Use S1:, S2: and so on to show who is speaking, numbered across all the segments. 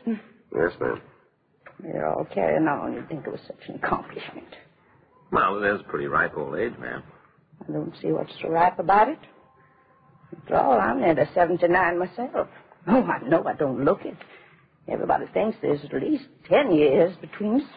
S1: Yes, ma'am.
S2: You're all carrying on. You'd think it was such an accomplishment.
S3: Well, it is pretty ripe old age, ma'am.
S2: I don't see what's so ripe about it. After all, I'm nearly 79 myself. Oh, I know I don't look it. Everybody thinks there's at least 10 years between us.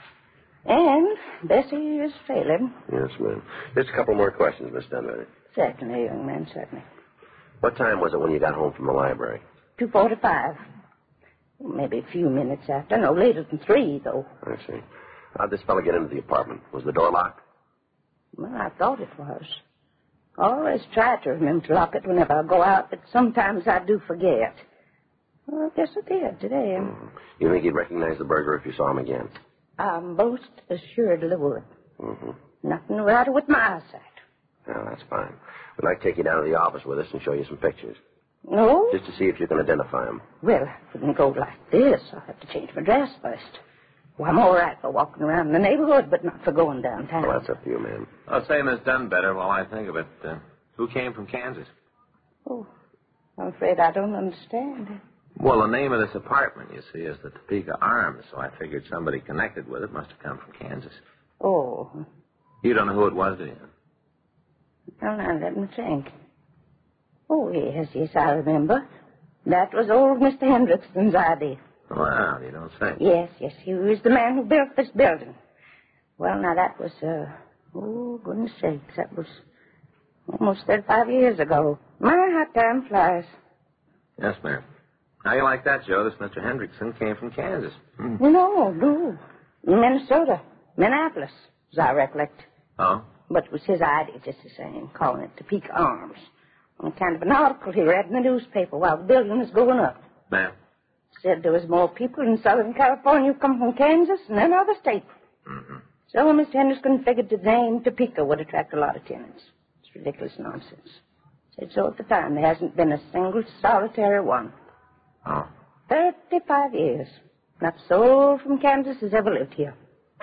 S2: And Bessie is failing.
S1: Yes, ma'am. Just a couple more questions, Miss Dunbar.
S2: Certainly, young man, certainly.
S1: What time was it when you got home from the library?
S2: 2:45. Maybe a few minutes after. No later than 3, though.
S1: I see. How'd this fellow get into the apartment? Was the door locked?
S2: Well, I thought it was. I always try to remember to lock it whenever I go out, but sometimes I do forget. Well, I guess I did today.
S1: Mm-hmm. You think you'd recognize the burglar if you saw him again?
S2: I most assuredly would.
S1: Mm-hmm.
S2: Nothing the matter with my eyesight.
S1: Oh, that's fine. We'd like to take you down to the office with us and show you some pictures.
S2: No?
S1: Just to see if you can identify him.
S2: Well, I wouldn't go like this. I'll have to change my dress first. Well, I'm all right for walking around the neighborhood, but not for going downtown.
S1: Well, that's up to you, ma'am.
S3: I'll say Miss Dunbetter while I think of it. Who came from Kansas?
S2: Oh, I'm afraid I don't understand.
S3: Well, the name of this apartment, you see, is the Topeka Arms, so I figured somebody connected with it must have come from Kansas.
S2: Oh.
S3: You don't know who it was, do you?
S2: Well, now, let me think. Oh, yes, I remember. That was old Mr. Hendrickson's idea.
S3: Wow, you don't say.
S2: Yes, he was the man who built this building. Well, now, that was, oh, goodness sakes, that was almost 35 years ago. My, how time flies.
S3: Yes, ma'am. How you like that, Joe? This Mr. Hendrickson came from Kansas.
S2: No. Minnesota. Minneapolis, as I recollect.
S3: Oh?
S2: But it was his idea just the same, calling it Topeka Arms. On kind of an article he read in the newspaper while the building was going up.
S3: Ma'am?
S2: Said there was more people in Southern California who come from Kansas than any other state.
S3: Mm-hmm.
S2: So Mr. Henderson figured the name Topeka would attract a lot of tenants. It's ridiculous nonsense. Said so at the time. There hasn't been a single solitary one.
S3: Oh.
S2: 35 years. Not a soul from Kansas has ever lived here.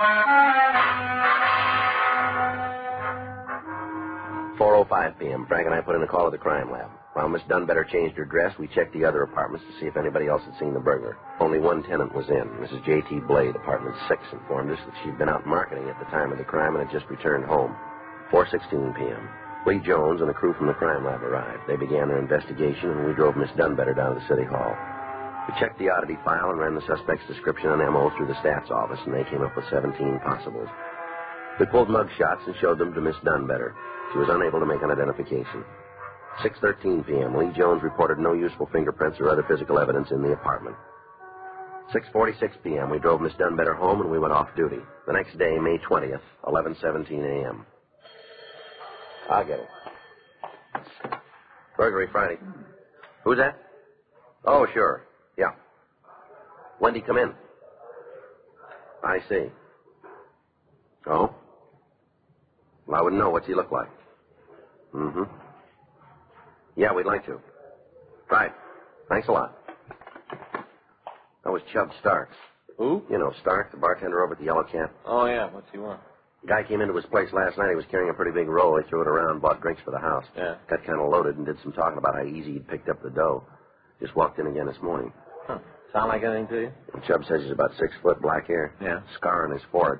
S1: 4:05 p.m. Frank and I put in a call at the crime lab. While Miss Dunbetter changed her dress, we checked the other apartments to see if anybody else had seen the burglar. Only one tenant was in. Mrs. J.T. Blade, apartment 6, informed us that she'd been out marketing at the time of the crime and had just returned home. 4:16 p.m. Lee Jones and a crew from the crime lab arrived. They began their investigation, and we drove Miss Dunbetter down to the city hall. We checked the oddity file and ran the suspect's description and M.O. through the stats office, and they came up with 17 possibles. We pulled mug shots and showed them to Miss Dunbetter. She was unable to make an identification. 6:13 p.m. Lee Jones reported no useful fingerprints or other physical evidence in the apartment. 6:46 p.m. We drove Miss Dunbetter home and we went off duty. The next day, May 20th, 11:17 a.m. I'll get it. Burglary Friday. Who's that? Oh, sure. Yeah. When'd he come in? I see. Oh? Well, I wouldn't know. What's he look like? Mm-hmm. Yeah, we'd like to. Right. Thanks a lot. That was Chubb Starks.
S3: Who?
S1: You know, Stark, the bartender over at the Yellow Cat.
S3: Oh, yeah. What's he want?
S1: The guy came into his place last night. He was carrying a pretty big roll. He threw it around, bought drinks for the house.
S3: Yeah.
S1: Got kind of loaded and did some talking about how easy he'd picked up the dough. Just walked in again this morning.
S3: Huh. Sound like anything to you?
S1: And Chubb says he's about 6 foot, black hair.
S3: Yeah.
S1: Scar on his forehead.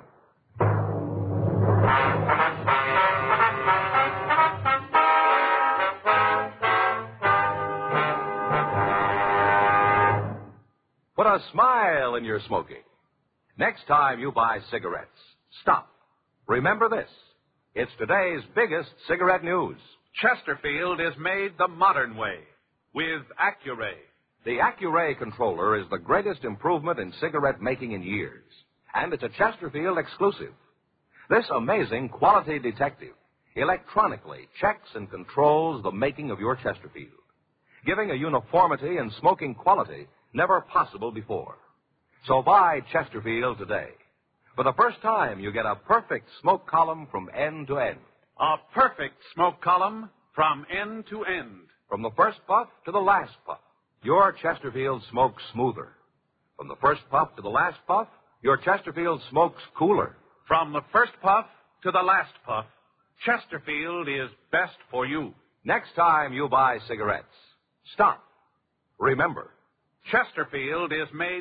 S4: Put a smile in your smoking. Next time you buy cigarettes, stop. Remember this. It's today's biggest cigarette news.
S5: Chesterfield is made the modern way with Accuray.
S4: The Accuray controller is the greatest improvement in cigarette making in years. And it's a Chesterfield exclusive. This amazing quality detective electronically checks and controls the making of your Chesterfield, giving a uniformity in smoking quality never possible before. So buy Chesterfield today. For the first time, you get a perfect smoke column from end to end.
S5: A perfect smoke column from end to end.
S4: From the first puff to the last puff, your Chesterfield smokes smoother. From the first puff to the last puff, your Chesterfield smokes cooler.
S5: From the first puff to the last puff, Chesterfield is best for you.
S4: Next time you buy cigarettes, stop. Remember,
S5: Chesterfield is made